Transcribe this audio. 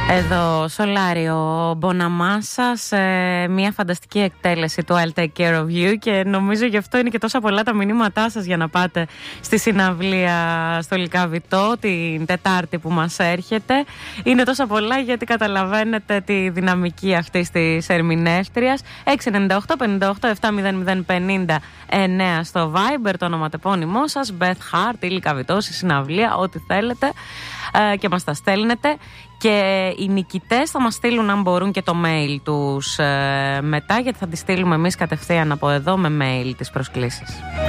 Εδώ Σολάριο Μποναμάσα σε μια φανταστική εκτέλεση του I'll Take Care of You, και νομίζω γι' αυτό είναι και τόσα πολλά τα μηνύματά σας για να πάτε στη συναυλία στο Λυκαβητό την Τετάρτη που μας έρχεται. Είναι τόσα πολλά γιατί καταλαβαίνετε τη δυναμική αυτής της ερμηνεύτριας. 698-58-700-50-9 στο Viber, το ονοματεπώνυμό σας, Beth Hart ή Λυκαβητός, η συναυλία, ό,τι θέλετε, και μας τα στέλνετε. Και οι νικητές θα μας στείλουν, αν μπορούν, και το mail τους μετά, γιατί θα τις στείλουμε εμείς κατευθείαν από εδώ με mail τις προσκλήσεις.